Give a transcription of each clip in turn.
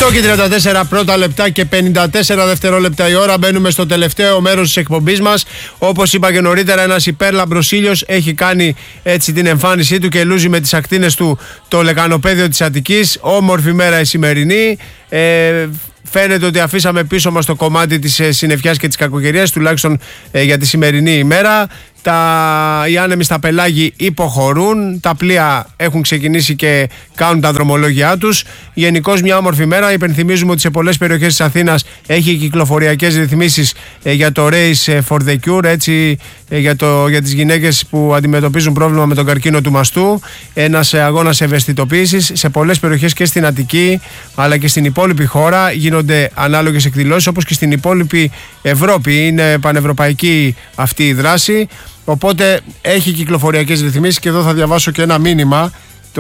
και 34 πρώτα λεπτά και 54 δευτερόλεπτα η ώρα. Μπαίνουμε στο τελευταίο μέρος της εκπομπής μας. Όπως είπα και νωρίτερα, ένας υπέρλαμπρος ήλιος έχει κάνει έτσι την εμφάνισή του και λούζει με τις ακτίνες του το λεκανοπέδιο της Αττικής. Όμορφη μέρα η σημερινή. Φαίνεται ότι αφήσαμε πίσω μας το κομμάτι της συννεφιάς και της κακοκαιρίας, τουλάχιστον για τη σημερινή ημέρα. Οι άνεμοι στα πελάγη υποχωρούν, τα πλοία έχουν ξεκινήσει και κάνουν τα δρομολόγια τους. Γενικώς μια όμορφη μέρα. Υπενθυμίζουμε ότι σε πολλές περιοχές της Αθήνας έχει κυκλοφοριακές ρυθμίσεις για το Race for the Cure, έτσι, για τις γυναίκες που αντιμετωπίζουν πρόβλημα με τον καρκίνο του μαστού. Ένας αγώνας ευαισθητοποίησης. Σε πολλές περιοχές και στην Αττική αλλά και στην υπόλοιπη χώρα γίνονται ανάλογες εκδηλώσεις, όπως και στην υπόλοιπη Ευρώπη. Είναι πανευρωπαϊκή αυτή η δράση. Οπότε έχει κυκλοφοριακές ρυθμίσεις και εδώ θα διαβάσω και ένα μήνυμα.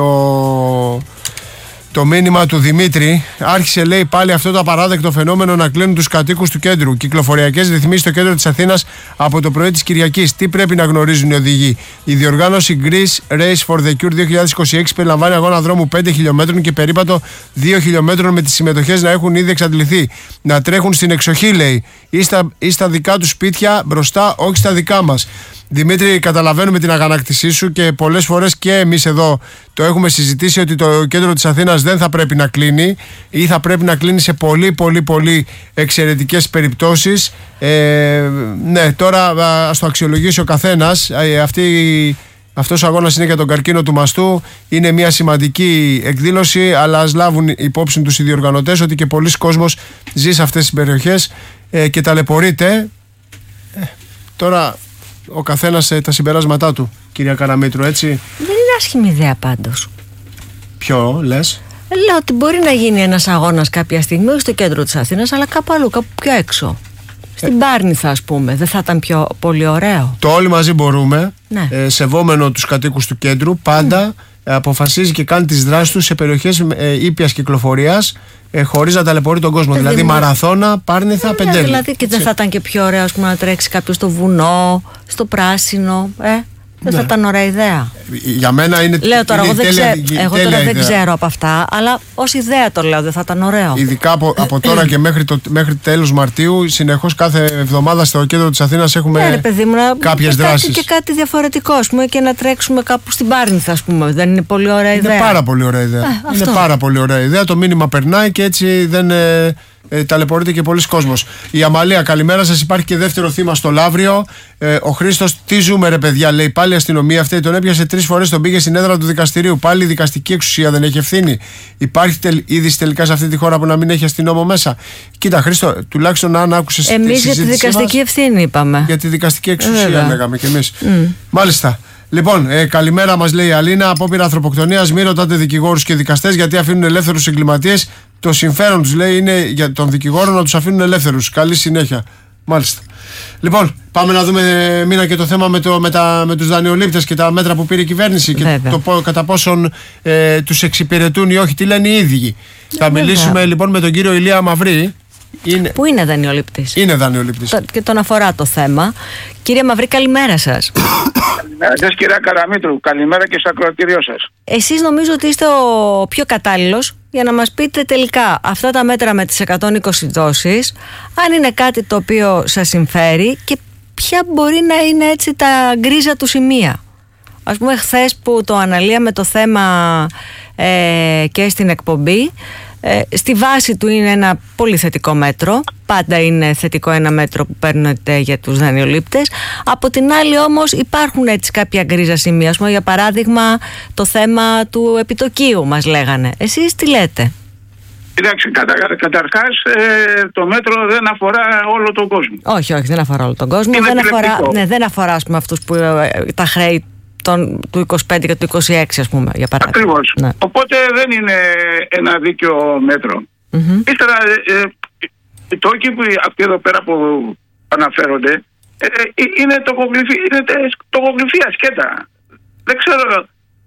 Το μήνυμα του Δημήτρη. Άρχισε, λέει, πάλι αυτό το απαράδεκτο φαινόμενο να κλείνουν τους κατοίκους του κέντρου. Κυκλοφοριακές ρυθμίσεις στο κέντρο της Αθήνας από το πρωί της Κυριακής. Τι πρέπει να γνωρίζουν οι οδηγοί? Η διοργάνωση Greece Race for the Cure 2026 περιλαμβάνει αγώνα δρόμου 5 χιλιόμετρων και περίπατο 2 χιλιόμετρων, με τις συμμετοχές να έχουν ήδη εξαντληθεί. Να τρέχουν στην εξοχή, λέει, ή στα δικά τους σπίτια μπροστά, όχι στα δικά μας. Δημήτρη, καταλαβαίνουμε την αγανάκτησή σου και πολλές φορές και εμείς εδώ το έχουμε συζητήσει ότι το κέντρο της Αθήνας δεν θα πρέπει να κλείνει ή θα πρέπει να κλείνει σε πολύ εξαιρετικές περιπτώσεις. Ναι, τώρα ας το αξιολογήσει ο καθένας. Αυτός ο αγώνας είναι για τον καρκίνο του μαστού. Είναι μια σημαντική εκδήλωση, αλλά ας λάβουν υπόψη τους οι διοργανωτές ότι και πολλοί κόσμος ζει σε αυτές τις περιοχές και ταλαιπωρείται. Τώρα ο καθένας τα συμπεράσματά του, κυρία Καραμήτρου, έτσι. Δεν είναι άσχημη ιδέα πάντως. Ποιο λες? Λέω ότι μπορεί να γίνει ένας αγώνας κάποια στιγμή, όχι στο κέντρο της Αθήνας, αλλά κάπου αλλού, κάπου πιο έξω. Στην Πάρνηθα, ας πούμε. Δεν θα ήταν πιο πολύ ωραίο? Το όλοι μαζί μπορούμε, ναι. Σεβόμενο τους κατοίκους του κέντρου, πάντα αποφασίζει και κάνει τις δράσεις του σε περιοχές ήπιας κυκλοφορίας, χωρίς να ταλαιπωρεί τον κόσμο. Δηλαδή Μαραθώνα, Πάρνηθα, Πεντέλη. Δηλαδή και δεν θα ήταν και πιο ωραίο, ας πούμε, να τρέξει κάποιος στο βουνό, στο πράσινο. Δεν θα ήταν ωραία ιδέα? Για μένα είναι. Λέω τώρα, εγώ τώρα δεν ξέρω από αυτά, αλλά ως ιδέα το λέω, δεν θα ήταν ωραίο? Ειδικά από τώρα και μέχρι τέλος Μαρτίου, συνεχώς κάθε εβδομάδα στο κέντρο της Αθήνας έχουμε κάποιες δράσεις. Και κάτι διαφορετικό, ας πούμε, και να τρέξουμε κάπου στην Πάρνηθα, ας πούμε. Δεν είναι πολύ ωραία ιδέα? Είναι πάρα πολύ ωραία ιδέα. Είναι πάρα πολύ ωραία ιδέα. Το μήνυμα περνάει και έτσι δεν ταλαιπωρείται και πολλοί κόσμος. Η Αμαλία, καλημέρα σας. Υπάρχει και δεύτερο θύμα στο Λαύριο. Ο Χρήστος, τι ζούμε, ρε παιδιά, λέει. Πάλι η αστυνομία αυτή τον έπιασε 3 φορές, τον πήγε στην έδρα του δικαστηρίου. Πάλι η δικαστική εξουσία δεν έχει ευθύνη? Υπάρχει είδηση τελικά σε αυτή τη χώρα που να μην έχει αστυνόμο μέσα? Κοίτα, Χρήστο, τουλάχιστον αν άκουσες τη συζήτηση. Εμείς για τη δικαστική ευθύνη είπαμε. Για τη δικαστική εξουσία λέγαμε κι εμείς. Μάλιστα. Λοιπόν, καλημέρα, μας λέει η Αλίνα. Απόπειρα ανθρωποκτονίας, μην ρωτάτε δικηγόρους και δικαστές γιατί αφήνουν ελεύθερους εγκληματίες. Το συμφέρον τους, λέει, είναι για τον δικηγόρο να τους αφήνουν ελεύθερους. Καλή συνέχεια. Μάλιστα. Λοιπόν, πάμε να δούμε, Μίνα, και το θέμα με τους δανειολήπτες και τα μέτρα που πήρε η κυβέρνηση και το κατά πόσον τους εξυπηρετούν ή όχι. Τι λένε οι ίδιοι. Θα μιλήσουμε λοιπόν με τον κύριο Ηλία Μαυρή. Που είναι δανειολήπτης. Είναι δανειολήπτης. Και τον αφορά το θέμα. Κύριε Μαυρή, καλημέρα σας. Καλημέρα σας, κυρία Καραμήτρου. Καλημέρα και στο ακροατήριό σας. Εσείς νομίζω ότι είστε ο πιο κατάλληλος για να μας πείτε τελικά αυτά τα μέτρα με τις 120 δόσεις, αν είναι κάτι το οποίο σας συμφέρει και ποια μπορεί να είναι έτσι τα γκρίζα του σημεία. Ας πούμε, χθες που το αναλύαμε το θέμα και στην εκπομπή, στη βάση του είναι ένα πολύ θετικό μέτρο. Πάντα είναι θετικό ένα μέτρο που παίρνετε για τους δανειολήπτες. Από την άλλη όμως υπάρχουν έτσι κάποια γκρίζα σημεία. Για παράδειγμα το θέμα του επιτοκίου μας λέγανε. Εσείς τι λέτε? Κοιτάξτε, καταρχάς το μέτρο δεν αφορά όλο τον κόσμο. Όχι, δεν αφορά όλο τον κόσμο. Δεν αφορά ας πούμε, αυτούς που τα χρέη του 25 και του 26, ας πούμε, για παράδειγμα. Ακριβώς. Ναι. Οπότε δεν είναι ένα δίκαιο μέτρο. Ύστερα, οι τόκοι που αυτοί εδώ πέρα που αναφέρονται είναι τοκογλυφία σκέτα. Δεν ξέρω,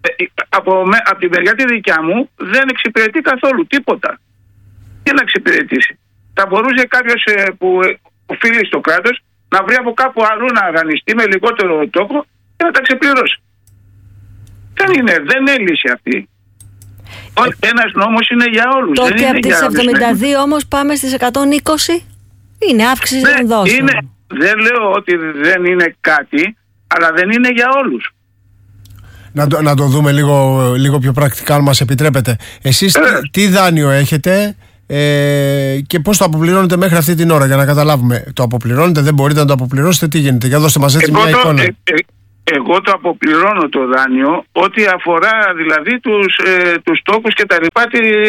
από τη μεριά τη δικιά μου δεν εξυπηρετεί καθόλου τίποτα. Τι να εξυπηρετήσει? Θα μπορούσε κάποιος που οφείλει στο κράτος να βρει από κάπου αλλού να δανειστεί με λιγότερο τόκο και να τα ξεπληρώσει. Δεν είναι λύση αυτή. Ένας νόμος είναι για όλους. Το ότι από τις 72 όμως πάμε στις 120 είναι αύξηση των δόσεων. Δεν λέω ότι δεν είναι κάτι, αλλά δεν είναι για όλους. Να το δούμε λίγο πιο πρακτικά, αν μας επιτρέπετε. Εσείς τι δάνειο έχετε και πώς το αποπληρώνετε μέχρι αυτή την ώρα, για να καταλάβουμε. Το αποπληρώνετε, δεν μπορείτε να το αποπληρώσετε, τι γίνεται? Για δώστε μας έτσι μια εικόνα. Εγώ το αποπληρώνω το δάνειο, ό,τι αφορά δηλαδή τους τόκους και τα λοιπά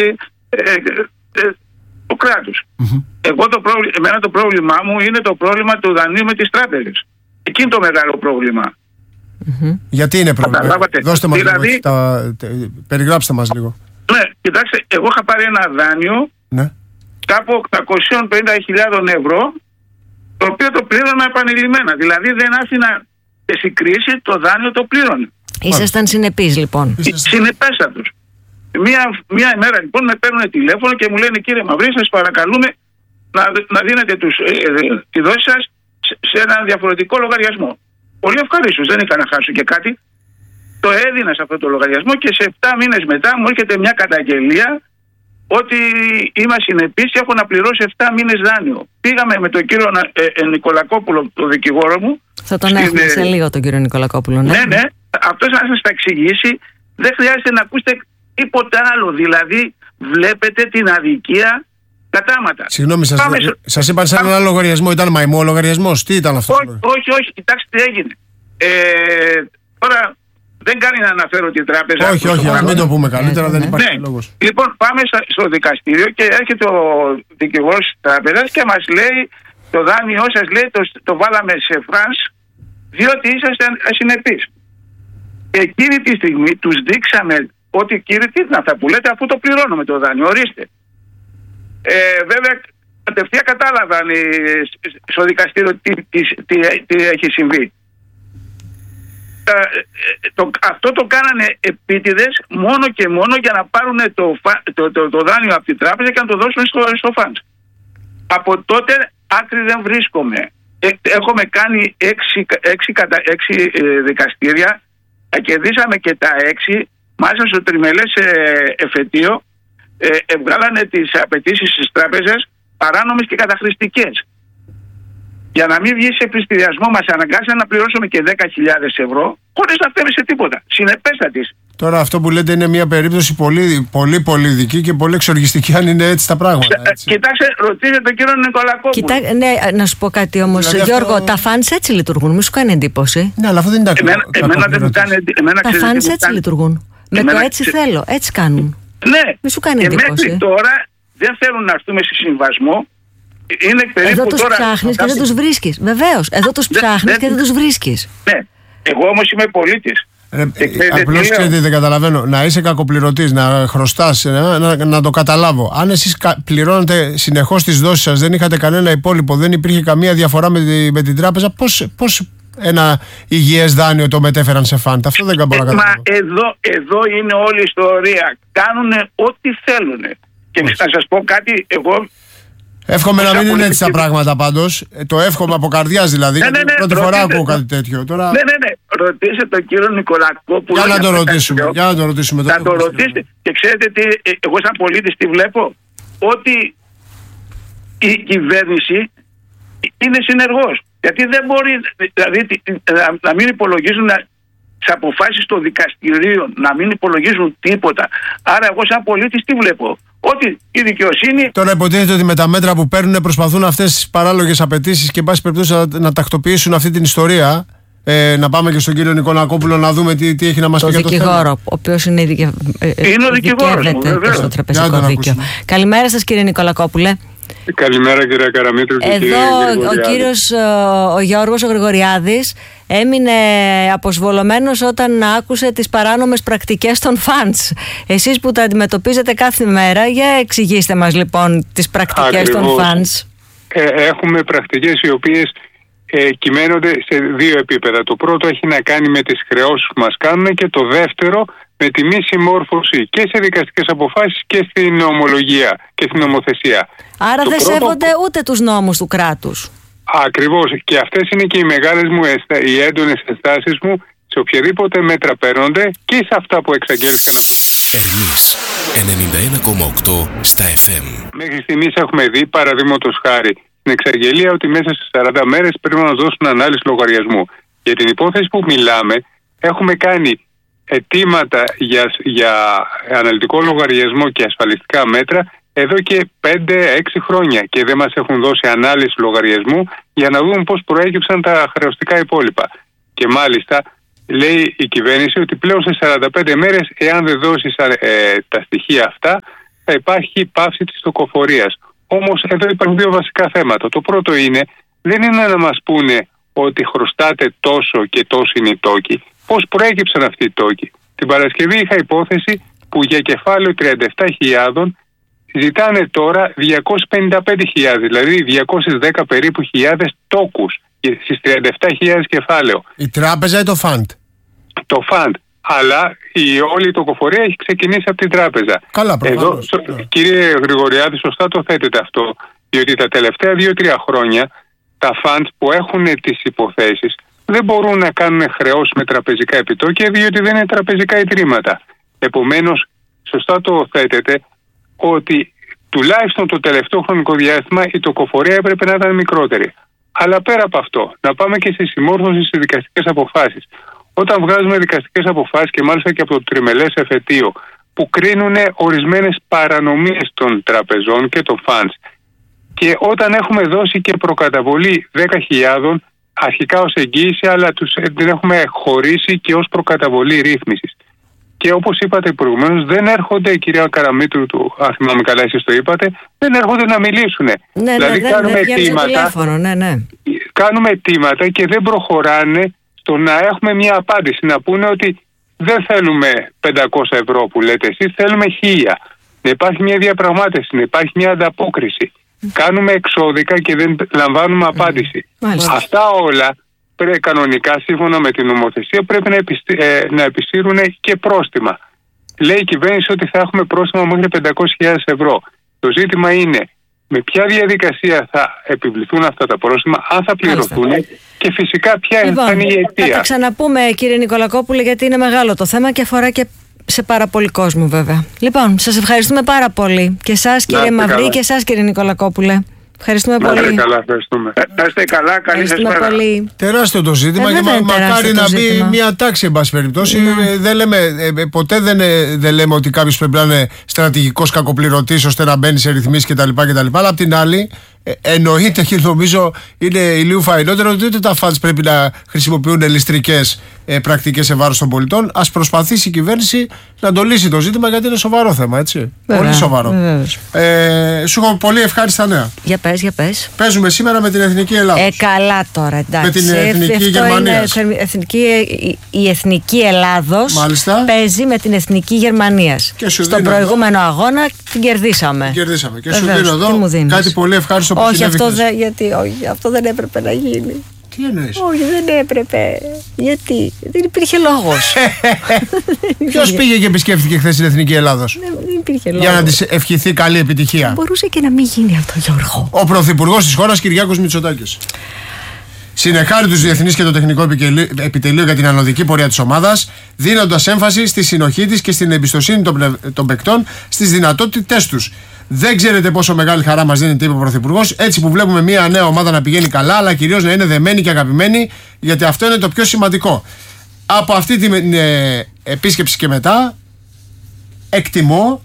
του κράτους. Εμένα το πρόβλημά μου είναι το πρόβλημα του δανείου με τις τράπεζες. Εκεί είναι το μεγάλο πρόβλημα. Γιατί είναι πρόβλημα? Δώστε μας δηλαδή, περιγράψτε μας λίγο. Ναι, κοιτάξτε, εγώ είχα πάρει ένα δάνειο κάπου 850.000 ευρώ, το οποίο το πλήρωνα επανειλημμένα. Δηλαδή δεν άφηνα στην κρίση, το δάνειο το πλήρωνε. Ήσασταν συνεπείς λοιπόν? Συνεπέστατος. Μια ημέρα λοιπόν με παίρνουν τηλέφωνο και μου λένε, κύριε Μαυρή, σας παρακαλούμε να δίνετε τη δόση σας σε ένα διαφορετικό λογαριασμό. Πολύ ευχαρίστως, δεν είχα να χάσω και κάτι. Το έδινα σε αυτό το λογαριασμό και σε 7 μήνες μετά μου έρχεται μια καταγγελία ότι είμαι συνεπής και έχω να πληρώσω 7 μήνες δάνειο. Πήγαμε με τον κύριο Νικολακόπουλο, τον δικηγόρο μου. Θα τον έχουμε σε λίγο τον κύριο Νικολακόπουλο. Ναι. Αυτός να σας τα εξηγήσει. Δεν χρειάζεται να ακούσετε τίποτα άλλο. Δηλαδή βλέπετε την αδικία κατάματα. Συγγνώμη, σας είπαν σε έναν λογαριασμό, ήταν μαϊμό λογαριασμός, τι ήταν αυτό? Όχι, κοιτάξτε τι έγινε. Τώρα δεν κάνει να αναφέρω την τράπεζα. Όχι, μην το πούμε καλύτερα, δεν υπάρχει λόγος. Λοιπόν, πάμε στο δικαστήριο και έρχεται ο δικηγόρος της τράπεζας και μας λέει, το δάνειό σας λέει το βάλαμε σε φρανς διότι είσαστε ασυνεπείς. Και εκείνη τη στιγμή τους δείξαμε ότι κύριε, τι είναι αυτά που λέτε, αφού το πληρώνουμε το δάνειο, ορίστε. Βέβαια κατευθείαν κατάλαβαν στο δικαστήριο τι έχει συμβεί. Αυτό το κάνανε επίτηδες μόνο και μόνο για να πάρουν το δάνειο από την τράπεζα και να το δώσουν στο φαντς. Από τότε άκρη δεν βρίσκομαι. Έχουμε κάνει 6 δικαστήρια, τα κερδίσαμε και τα 6, μάλιστα στο τριμελές εφετείο βγάλανε τις απαιτήσεις της τράπεζας παράνομες και καταχρηστικές. Για να μην βγει σε πληστηριασμό μας αναγκάσαν να πληρώσουμε και 10.000 ευρώ χωρίς να φταίμε σε τίποτα. Συνεπέστατης. Τώρα αυτό που λέτε είναι μια περίπτωση πολύ δική και πολύ εξοργιστική, αν είναι έτσι τα πράγματα. Έτσι. Κοιτάξτε, ρωτήστε τον κύριο Νικολακόπουλο. Ναι, να σου πω κάτι όμως, δηλαδή Γιώργο, τα φαντς έτσι λειτουργούν, μη σου κάνει εντύπωση? Ναι, αλλά αυτό δεν είναι εμένα δεν μου κάνει εντύπωση. Τα φαντς έτσι λειτουργούν. Με το έτσι θέλω, έτσι κάνουν. Ναι, μη σου κάνει εντύπωση. Μέχρι τώρα δεν θέλουν να έρθουμε σε συμβασμό. Εδώ τους ψάχνεις και δεν τους βρίσκεις. Βεβαίως, εδώ τους ψάχνεις και δεν τους βρίσκεις. Ναι, εγώ όμως είμαι πολίτης. Απλώς δεν καταλαβαίνω. Να είσαι κακοπληρωτής, να χρωστάς, να το καταλάβω. Αν εσείς πληρώνετε συνεχώς τις δόσεις σας, δεν είχατε κανένα υπόλοιπο, δεν υπήρχε καμία διαφορά με την τράπεζα, πώς ένα υγιές δάνειο το μετέφεραν σε φαντ? Αυτό δεν μπορώ να καταλάβω. Εδώ είναι όλη η ιστορία. Κάνουν ό,τι θέλουν. Και να σας πω κάτι, εγώ... Εύχομαι να μην είναι έτσι τα πράγματα πάντως. Το εύχομαι από καρδιάς δηλαδή. Ναι, πρώτη φορά ακούω κάτι τέτοιο. Τώρα... Ναι. Ρωτήστε τον κύριο Νικολακόπουλο. Για να το ρωτήσουμε. Θα το ρωτήσετε. Και ξέρετε τι, εγώ σαν πολίτης τι βλέπω? Ότι η κυβέρνηση είναι συνεργός. Γιατί δεν μπορεί δηλαδή, να μην υπολογίζουν τις αποφάσεις των δικαστηρίων, να μην υπολογίζουν τίποτα. Άρα εγώ σαν πολίτης τι βλέπω? Ότι η δικαιοσύνη... Τώρα υποτίθεται ότι με τα μέτρα που παίρνουν προσπαθούν αυτές τις παράλογες απαιτήσεις και εν πάση περιπτώσει να τακτοποιήσουν αυτή την ιστορία. Να πάμε και στον κύριο Νικολακόπουλο να δούμε τι έχει να μας πει για το θέμα. Το δικηγόρο, ο οποίος είναι ο δικηγόρος μου, στο τραπεζικό δίκαιο. Καλημέρα σας κύριε Νικολακόπουλε. Καλημέρα κύριε Καραμήτρου. Εδώ ο κύριος ο Γιώργος ο Γρηγοριάδης έμεινε αποσβολωμένος όταν άκουσε τις παράνομες πρακτικές των φαντς. Εσείς που τα αντιμετωπίζετε κάθε μέρα, για εξηγήστε μας λοιπόν τις πρακτικές των φαντς. Έχουμε πρακτικές οι οποίες κυμαίνονται σε 2 επίπεδα. Το πρώτο έχει να κάνει με τις χρεώσεις που μας κάνουν και το δεύτερο με τη μη συμμόρφωση και σε δικαστικές αποφάσεις και στην ομολογία και στην νομοθεσία. Άρα δεν σέβονται ούτε τους νόμους του κράτους. Ακριβώς. Και αυτές είναι και οι μεγάλες μου οι έντονες ενστάσεις μου σε οποιαδήποτε μέτρα παίρνονται και σε αυτά που εξαγγέλθηκαν από Ερμής 91,8 στα FM. Μέχρι στιγμής έχουμε δει, παραδείγματος χάρη, στην εξαγγελία ότι μέσα σε 40 μέρες πρέπει να μας δώσουν ανάλυση λογαριασμού. Για την υπόθεση που μιλάμε, έχουμε κάνει αιτήματα για αναλυτικό λογαριασμό και ασφαλιστικά μέτρα εδώ και 5-6 χρόνια και δεν μας έχουν δώσει ανάλυση λογαριασμού για να δούμε πώς προέκυψαν τα χρεωστικά υπόλοιπα. Και μάλιστα λέει η κυβέρνηση ότι πλέον σε 45 μέρες, εάν δεν δώσεις τα στοιχεία αυτά, θα υπάρχει πάυση της τοκοφορίας. Όμως εδώ υπάρχουν δύο βασικά θέματα. Το πρώτο είναι, δεν είναι να μας πούνε ότι χρωστάτε τόσο και τόσο είναι οι τόκοι. Πώς προέκυψαν αυτοί οι τόκοι? Την Παρασκευή είχα υπόθεση που για κεφάλαιο 37.000 ζητάνε τώρα 255.000, δηλαδή 210 περίπου χιλιάδες τόκους στις 37.000 κεφάλαιο. Η τράπεζα ή το φαντ? Το φαντ. Αλλά η όλη η τοκοφορία έχει ξεκινήσει από την τράπεζα. Καλά, προφανώς. Εδώ, κύριε Γρηγοριάδη, σωστά το θέτετε αυτό, διότι τα τελευταία 2-3 χρόνια τα φαντ που έχουν τις υποθέσεις δεν μπορούν να κάνουν χρεώσεις με τραπεζικά επιτόκια, διότι δεν είναι τραπεζικά ιδρύματα. Επομένως, σωστά το θέτετε ότι τουλάχιστον το τελευταίο χρονικό διάστημα η τοκοφορία έπρεπε να ήταν μικρότερη. Αλλά πέρα από αυτό, να πάμε και στη συμμόρφωση στις δικαστικές αποφάσεις. Όταν βγάζουμε δικαστικές αποφάσεις και μάλιστα και από το τριμελές εφετείο που κρίνουν ορισμένες παρανομίες των τραπεζών και των funds, και όταν έχουμε δώσει και προκαταβολή 10.000 αρχικά ως εγγύηση, αλλά την έχουμε χωρίσει και ως προκαταβολή ρύθμισης. Και όπως είπατε προηγουμένως, δεν έρχονται, κυρία Καραμήτρου, αν θυμάμαι καλά εσείς το είπατε, δεν έρχονται να μιλήσουν. Ναι, δηλαδή κάνουμε αιτήματα, κάνουμε αιτήματα και δεν προχωράνε στο να έχουμε μια απάντηση, να πούνε ότι δεν θέλουμε 500 ευρώ που λέτε εσείς, θέλουμε 1.000. Να υπάρχει μια διαπραγμάτευση, να υπάρχει μια ανταπόκριση. Κάνουμε εξώδικα και δεν λαμβάνουμε απάντηση. Αυτά όλα κανονικά, σύμφωνα με την νομοθεσία, πρέπει να επισύρουν και πρόστιμα. Λέει η κυβέρνηση ότι θα έχουμε πρόστιμα μέχρι 500.000 ευρώ. Το ζήτημα είναι με ποια διαδικασία θα επιβληθούν αυτά τα πρόστιμα, αν θα πληρωθούν και φυσικά ποια θα είναι η αιτία. Θα τα ξαναπούμε, κύριε Νικολακόπουλε, γιατί είναι μεγάλο το θέμα και αφορά και σε πάρα πολύ κόσμο, βέβαια. Λοιπόν, σας ευχαριστούμε πάρα πολύ. Και εσάς, κύριε Μαυρή, και εσάς, κύριε Νικολακόπουλε. Ευχαριστούμε πολύ. Να είστε καλά, καλή σας μέρα. Τεράστιο το ζήτημα και μακάρι να μπει μια τάξη, εν πάση περιπτώσει. Ποτέ δεν λέμε ότι κάποιος πρέπει να είναι στρατηγικός κακοπληρωτής ώστε να μπαίνει σε ρυθμίσεις κτλ. Αλλά απ' την άλλη, εννοείται και νομίζω είναι ηλίου φαϊνότερο ότι ούτε τα funds πρέπει να χρησιμοποιούν ληστρικές πρακτικές σε βάρος των πολιτών. Ας προσπαθήσει η κυβέρνηση να το λύσει το ζήτημα, γιατί είναι σοβαρό θέμα, έτσι. Πολύ σοβαρό. Σου έχω πολύ ευχάριστα νέα. Για πες. Παίζουμε σήμερα με την Εθνική Ελλάδος. Καλά τώρα, εντάξει. Με την Εθνική Γερμανίας. Η Εθνική Ελλάδος παίζει με την Εθνική Γερμανίας. Στον προηγούμενο αγώνα την κερδίσαμε. Και σου δίνω εδώ κάτι πολύ ευχάριστο που συνέβη. Όχι, αυτό δεν έπρεπε να γίνει. Τι εννοείς? Όχι, δεν έπρεπε. Γιατί? Δεν υπήρχε λόγος. Ποιος πήγε και επισκέφθηκε χθες την Εθνική Ελλάδος? Δεν υπήρχε λόγος. Για να της ευχηθεί καλή επιτυχία. Μπορούσε και να μην γίνει αυτό, Γιώργο. Ο Πρωθυπουργός της χώρας, Κυριάκος Μητσοτάκης, συνεχάρει τους διεθνείς και το τεχνικό επιτελείο για την ανωδική πορεία της ομάδας, δίνοντας έμφαση στη συνοχή της και στην εμπιστοσύνη των παικτών στις δυνατότητές τους. Δεν ξέρετε πόσο μεγάλη χαρά μας δίνει, είπε ο Πρωθυπουργός, έτσι που βλέπουμε μια νέα ομάδα να πηγαίνει καλά, αλλά κυρίως να είναι δεμένη και αγαπημένη, γιατί αυτό είναι το πιο σημαντικό. Από αυτή την επίσκεψη και μετά, εκτιμώ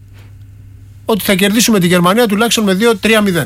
ότι θα κερδίσουμε τη Γερμανία τουλάχιστον με 2-3-0.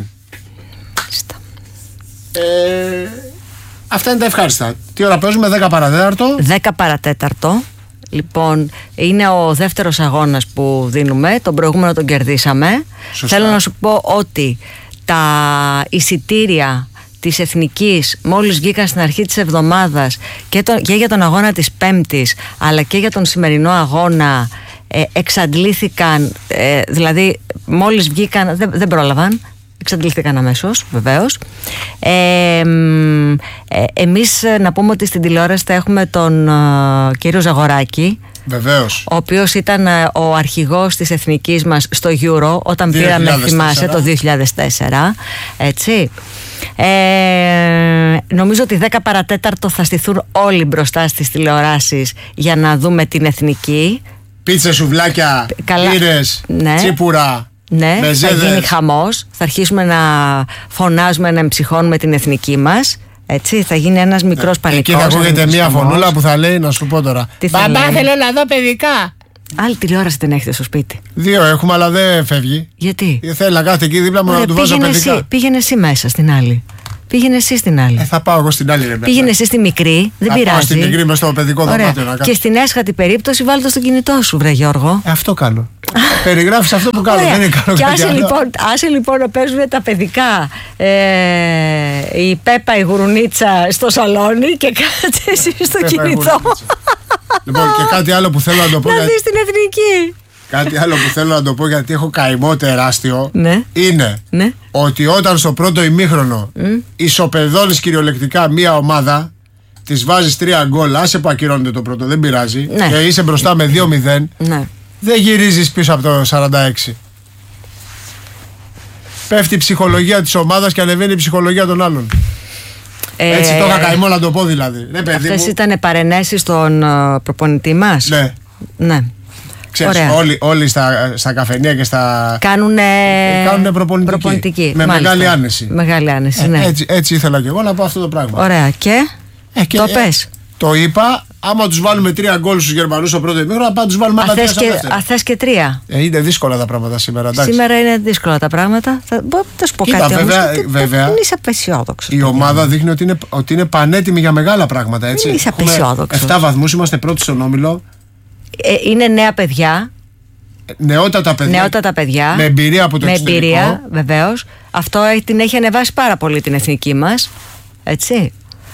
Αυτά είναι τα ευχάριστα. Τι ώρα παίζουμε? 10 παρατέταρτο. 10 παρατέταρτο. Λοιπόν, είναι ο δεύτερος αγώνας που δίνουμε. Τον προηγούμενο τον κερδίσαμε. Σωστά. Θέλω να σου πω ότι τα εισιτήρια της Εθνικής μόλις βγήκαν στην αρχή της εβδομάδας και για τον αγώνα της Πέμπτης, αλλά και για τον σημερινό αγώνα εξαντλήθηκαν, δηλαδή μόλις βγήκαν δεν πρόλαβαν, εξαντλήθηκαν αμέσως, βεβαίως. Εμείς να πούμε ότι στην τηλεόραση θα έχουμε τον κύριο Ζαγοράκη, βεβαίως, ο οποίος ήταν ο αρχηγός της Εθνικής μας στο Euro όταν πήραμε, θυμάσαι, το 2004, έτσι. Νομίζω ότι 10 παρατέταρτο θα στηθούν όλοι μπροστά στις τηλεοράσεις για να δούμε την Εθνική. Πίτσες, σουβλάκια, πύρες, ναι. τσίπουρα. Ναι, μεζέδες. θα γίνει χαμός. Θα αρχίσουμε να φωνάζουμε, να εμψυχώνουμε την εθνική μας. Έτσι, θα γίνει ένας μικρός πανικός. Εκεί θα ακούγεται μια φωνούλα που θα λέει, να σου πω τώρα. Μπαμπά, θέλω να δω παιδικά. Άλλη τηλεόραση την έχετε στο σπίτι. 2 έχουμε, αλλά δεν φεύγει. Γιατί? Θέλει να κάθεται εκεί δίπλα μου να του βάζω παιδικά. Πήγαινε εσύ μέσα στην άλλη. Πήγαινε εσύ στην άλλη. Θα πάω εγώ στην άλλη. Πήγαινε εσύ στη μικρή, δεν πειράζει. Πάω στην μικρή μες στο παιδικό δωμάτιο να κάνω. Και στην έσχατη περίπτωση βάλτε το στο κινητό σου, βρε Γιώργο. Αυτό κάνω. Περιγράφεις αυτό που κάνω. Δεν είναι καλό. Και άσε λοιπόν να παίζουν τα παιδικά. Η Πέπα η γουρουνίτσα στο σαλόνι και κάτσε εσύ στο κινητό. Λοιπόν, και κάτι άλλο που θέλω να το πω. Να δεις την εθνική. Κάτι άλλο που θέλω να το πω, γιατί έχω καημό τεράστιο, είναι ότι όταν στο πρώτο ημίχρονο ισοπεδώνεις κυριολεκτικά μία ομάδα, της βάζεις 3 γκολ, άσε που ακυρώνεται το πρώτο, δεν πειράζει, και είσαι μπροστά με 2-0, δεν γυρίζεις πίσω από το 46. Πέφτει η ψυχολογία της ομάδας και ανεβαίνει η ψυχολογία των άλλων. Έτσι το είχα καημό να το πω δηλαδή. Αυτές ήταν παρενέσεις στον προπονητή μας. Ναι. Ξέρεις, όλοι στα καφενεία και στα. Κάνουν προπονητική. Με μεγάλη άνεση. Μεγάλη άνεση, ναι. Έτσι ήθελα και εγώ να πω αυτό το πράγμα. Ωραία. Και το πες. Το είπα, άμα τους βάλουμε 3 γκολ στους Γερμανούς στο πρώτο ημίχρονο, να τους βάλουμε άλλα 3 στο δεύτερο. Θες και 3. Είναι δύσκολα τα πράγματα σήμερα. Εντάξει. Σήμερα είναι δύσκολα τα πράγματα. Θα σου πω κάτι όμως. Βέβαια. Δεν είσαι απεσιόδοξος. Η ομάδα δείχνει ότι είναι πανέτοιμη για μεγάλα πράγματα. Έτσι. Δεν είσαι απεσιόδοξος. 7 βαθμούς, είμαστε πρώτοι στον όμιλο. Είναι νέα παιδιά. Νεότατα παιδιά. Με εμπειρία από το εξωτερικό. Με εμπειρία, βεβαίως. Αυτό την έχει ανεβάσει πάρα πολύ την εθνική μας. Έτσι.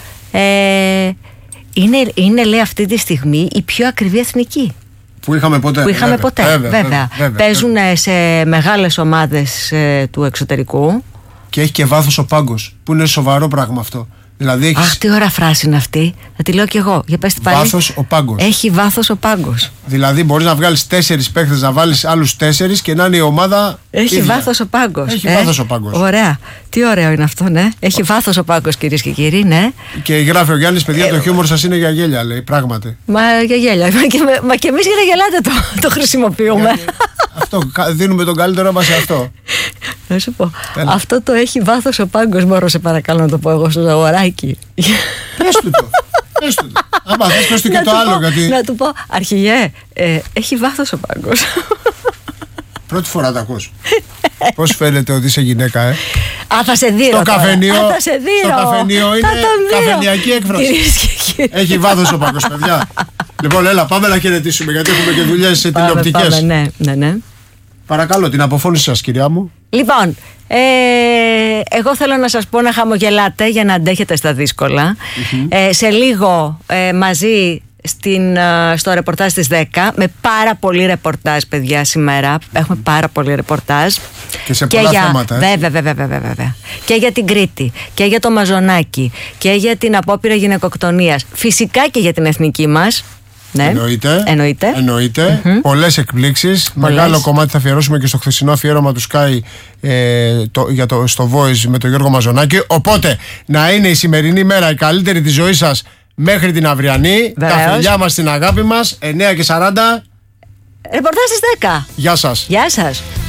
Είναι, λέει, αυτή τη στιγμή η πιο ακριβή εθνική που είχαμε ποτέ. Βέβαια. Παίζουν σε μεγάλες ομάδες του εξωτερικού. Και έχει και βάθος ο πάγκος, που είναι σοβαρό πράγμα αυτό. Δηλαδή αχ, τι ωραία φράση είναι αυτή. Θα τη λέω κι εγώ. Για πες την πάλι. Βάθος ο πάγκος. Έχει βάθος ο πάγκος. Δηλαδή μπορείς να βγάλεις 4 παίκτες, να βάλεις άλλους 4 και να είναι η ομάδα. Έχει βάθος ο πάγκος. Έχει βάθος ο πάγκος. Ωραία. Τι ωραίο είναι αυτό, ναι. Έχει βάθος ο πάγκος, κυρίες και κύριοι, ναι. Και γράφει ο Γιάννης, παιδιά, το χιούμορ σας είναι για γέλια, λέει. Πράγματι. Μα για γέλια. Μα και εμείς για να γελάτε το χρησιμοποιούμε. Αυτό. Δίνουμε τον καλύτερο μας σε αυτό. Να σου πω. Αυτό το έχει βάθος ο πάγκος, μπορώ σε παρακαλώ να το πω εγώ στο Ζαγοράκι. Πες του το. Άμα θες πες του και το άλλο. Να του πω, αρχηγέ, έχει βάθος ο πάγκος. Πρώτη φορά τα ακούς. Πώς φαίνεται ότι είσαι γυναίκα, θα σε δείρω. Στο καφενείο είναι καφενειακή έκφραση. Έχει βάθος ο πάγκος, παιδιά. Λοιπόν, έλα, πάμε να χαιρετήσουμε, γιατί έχουμε και δουλειές τηλεοπτικές. Ναι. Παρακαλώ, την αποφώνηση σας, κυρία μου. Λοιπόν, εγώ θέλω να σας πω να χαμογελάτε για να αντέχετε στα δύσκολα. Σε λίγο μαζί στο ρεπορτάζ της 10, με πάρα πολύ ρεπορτάζ, παιδιά, σήμερα. Έχουμε πάρα πολύ ρεπορτάζ. Και σε πολλά θέματα. Βέβαια. Και για την Κρήτη, και για το Μαζονάκι, και για την απόπειρα γυναικοκτονίας. Φυσικά και για την εθνική μας. Ναι. Εννοείται. Πολλές εκπλήξεις. Μεγάλο κομμάτι θα αφιερώσουμε και στο χθεσινό αφιέρωμα του Sky στο Voice με τον Γιώργο Μαζονάκη. Οπότε να είναι η σημερινή μέρα η καλύτερη της ζωής σας μέχρι την αυριανή. Τα φιλιά μας, την αγάπη μας. 9:40. Ρεπορτάζ στις 10. Γεια σας.